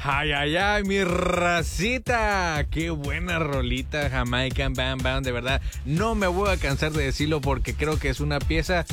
Ay, ay, ay, mi racita. Qué buena rolita, Jamaican Bam Bam. De verdad, no me voy a cansar de decirlo porque creo que es una pieza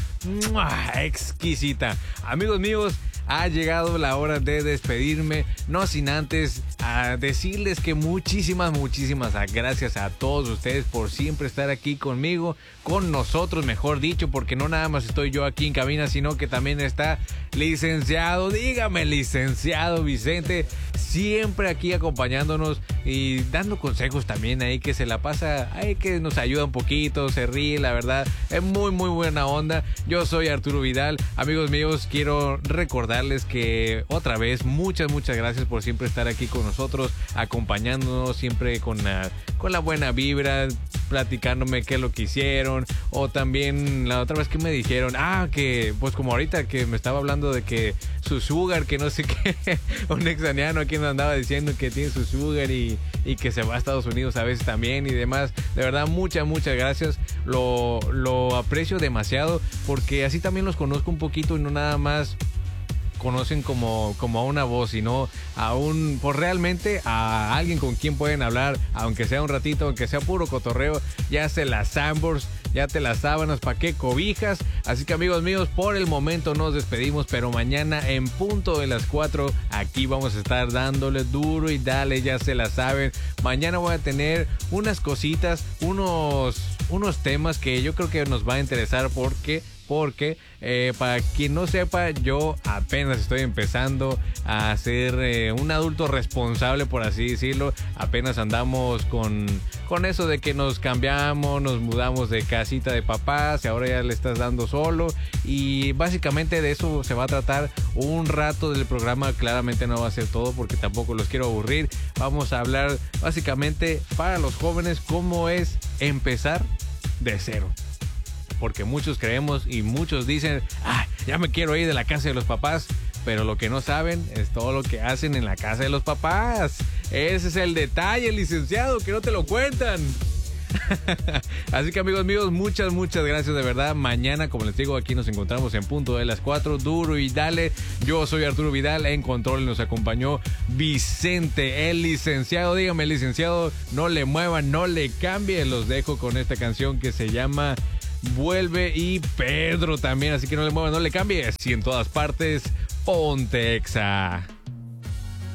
exquisita. Amigos míos, ha llegado la hora de despedirme, no sin antes decirles que muchísimas gracias a todos ustedes por siempre estar aquí conmigo, con nosotros, mejor dicho, porque no nada más estoy yo aquí en cabina, sino que también está licenciado, dígame licenciado Vicente, siempre aquí acompañándonos y dando consejos también ahí que se la pasa, ahí que nos ayuda un poquito, se ríe, la verdad, es muy buena onda. Yo soy Arturo Vidal, amigos míos, quiero recordarles que otra vez muchas gracias por siempre estar aquí con nosotros, acompañándonos siempre con la buena vibra, platicándome qué es lo que hicieron, o también la otra vez que me dijeron, que pues como ahorita que me estaba hablando de que su sugar, que no sé qué, un exaniano aquí nos andaba diciendo que tiene su sugar y que se va a Estados Unidos a veces también y demás. De verdad, muchas gracias, lo aprecio demasiado porque así también los conozco un poquito y no nada más conocen como a una voz, sino pues realmente a alguien con quien pueden hablar, aunque sea un ratito, aunque sea puro cotorreo, ya se las sandboards, ya te las sábanas, ¿pa' qué cobijas? Así que amigos míos, por el momento nos despedimos, pero mañana en punto de las 4, aquí vamos a estar dándole duro y dale, ya se la saben. Mañana voy a tener unas cositas, unos temas que yo creo que nos va a interesar porque para quien no sepa, yo apenas estoy empezando a ser un adulto responsable, por así decirlo. Apenas andamos con eso de que nos cambiamos, nos mudamos de casita de papás y ahora ya le estás dando solo. Y básicamente de eso se va a tratar un rato del programa. Claramente no va a ser todo porque tampoco los quiero aburrir. Vamos a hablar básicamente para los jóvenes cómo es empezar de cero. Porque muchos creemos y muchos dicen, ya me quiero ir de la casa de los papás, pero lo que no saben es todo lo que hacen en la casa de los papás. Ese es el detalle, licenciado, que no te lo cuentan. Así que amigos míos, muchas gracias de verdad. Mañana, como les digo, aquí nos encontramos en punto de las 4, duro y dale. Yo soy Arturo Vidal, en control nos acompañó Vicente, el licenciado. Dígame, licenciado, no le muevan, no le cambie. Los dejo con esta canción que se llama Vuelve, y Pedro también, así que no le muevan, no le cambies. Y en todas partes, ponte Exa.